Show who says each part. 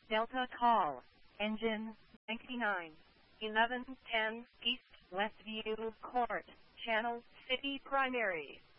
Speaker 1: Delta call. Engine 99. 1110 East Westview Court. Channel City Primary.